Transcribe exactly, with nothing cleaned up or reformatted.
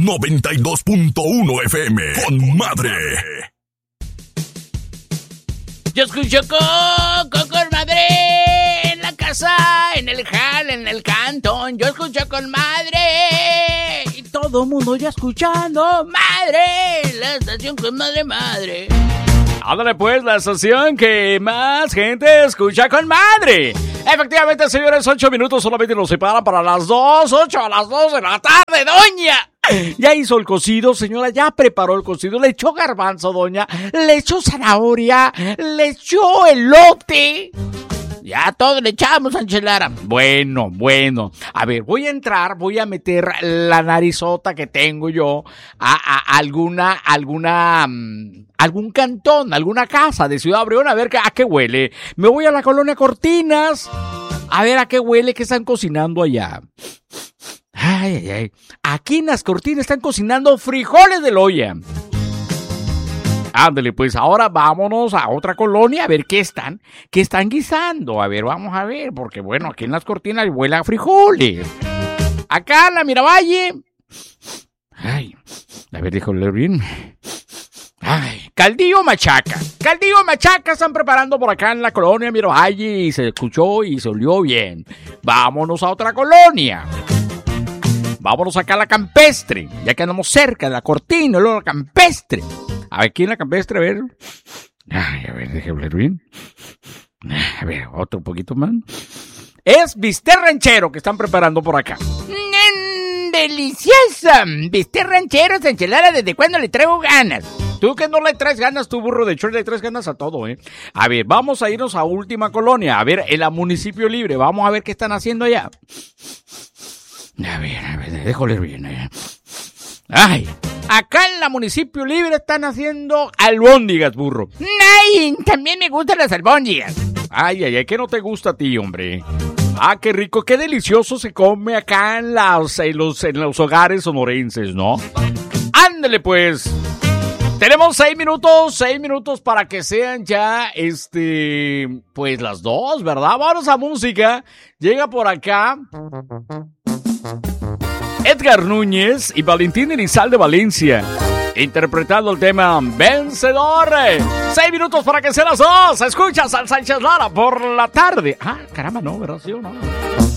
noventa y dos punto uno F M. Con madre. Yo escucho con, con madre en la casa, en el hall, en el cantón. Yo escucho con madre y todo mundo ya escuchando madre. La estación con madre, madre. Ándale pues, la estación que más gente escucha con madre. Efectivamente, señores, ocho minutos solamente nos separan para las dos, ocho a las dos de la tarde, doña. Ya hizo el cocido, señora, ya preparó el cocido, le echó garbanzo, doña, le echó zanahoria, le echó elote. Ya todo le echamos, Anchelara. Bueno, bueno. A ver, voy a entrar, voy a meter la narizota que tengo yo a, a alguna, alguna, um, algún cantón, alguna casa de Ciudad Obregón, a ver a qué huele. Me voy a la colonia Cortinas, a ver a qué huele, qué están cocinando allá. Ay, ay, ay. Aquí en las Cortinas están cocinando frijoles de olla. Ándale, pues ahora vámonos a otra colonia a ver qué están, qué están guisando. A ver, vamos a ver, porque bueno, aquí en las Cortinas huele a frijoles. Acá en la Miravalle. Ay, a ver, déjame bien. Ay, caldillo machaca. Caldillo machaca están preparando por acá en la colonia Miravalle y se escuchó y se olió bien. Vámonos a otra colonia. Vámonos acá a la Campestre, ya que andamos cerca de la Cortina, luego la Campestre. A ver, aquí en la Campestre, a ver. Ay, a ver, déjame ver bien. A ver, otro poquito más. Es bistec ranchero que están preparando por acá. Mm, ¡deliciosa! Bistec ranchero, Enchilada, ¿desde cuándo le traigo ganas? Tú que no le traes ganas, tu burro de chorro, le traes ganas a todo, ¿eh? A ver, vamos a irnos a última colonia. A ver, en la Municipio Libre. Vamos a ver qué están haciendo allá. A ver, a ver, déjole bien. Eh. Ay, acá en la Municipio Libre están haciendo albóndigas, burro. Ay, también me gustan las albóndigas. Ay, ay, ay, ¿qué no te gusta a ti, hombre? Ah, qué rico, qué delicioso se come acá en, las, en, los, en los hogares sonorenses, ¿no? Ándale, pues. Tenemos seis minutos, seis minutos para que sean ya, este, pues las dos, ¿verdad? Vamos a música. Llega por acá Edgar Núñez y Valentín Elizalde Valencia, interpretando el tema Vencedor. Seis minutos para que sean las dos. Escuchas al Sánchez Lara por la tarde. Ah, caramba, no, ¿verdad? ¿Sí o no?